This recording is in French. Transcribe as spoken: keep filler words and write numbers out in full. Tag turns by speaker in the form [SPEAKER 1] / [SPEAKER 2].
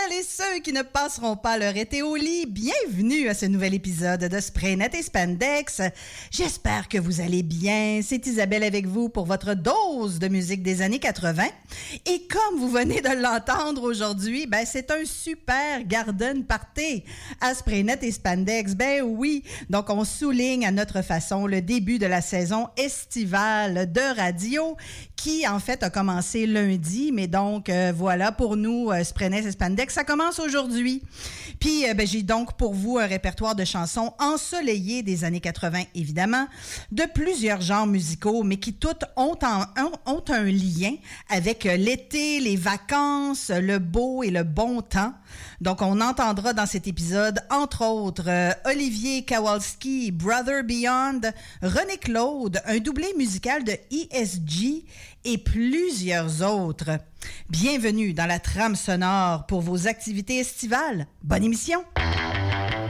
[SPEAKER 1] et ceux qui ne passeront pas leur été au lit, bienvenue à ce nouvel épisode de Spraynet et Spandex. J'espère que vous allez bien. C'est Isabelle avec vous pour votre dose de musique des années quatre-vingt. Et comme vous venez de l'entendre aujourd'hui, ben c'est un super garden party à Spraynet et Spandex. Ben oui, donc on souligne à notre façon le début de la saison estivale de radio qui en fait a commencé lundi, mais donc euh, voilà pour nous euh, Spraynet et Spandex, ça commence aujourd'hui. Puis euh, ben, j'ai donc pour vous un répertoire de chansons ensoleillées des années quatre-vingt évidemment, de plusieurs genres musicaux, mais qui toutes ont, en, ont un lien avec l'été, les vacances, le beau et le bon temps. Donc on entendra dans cet épisode entre autres euh, Olivier Kowalski, Brother Beyond, René Claude, un doublé musical de E S G et plusieurs autres. Bienvenue dans la trame sonore pour vos activités estivales. Bonne émission!